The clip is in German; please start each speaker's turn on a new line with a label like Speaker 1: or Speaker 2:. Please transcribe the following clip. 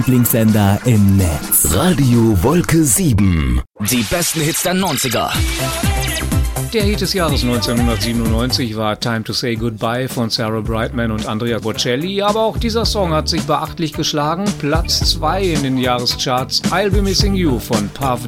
Speaker 1: Lieblingssender im Netz.
Speaker 2: Radio Wolke 7.
Speaker 3: Die besten Hits der 90er.
Speaker 4: Der Hit des Jahres 1997 war Time to Say Goodbye von Sarah Brightman und Andrea Bocelli, aber auch dieser Song hat sich beachtlich geschlagen. Platz 2 in den Jahrescharts, I'll Be Missing You von Puff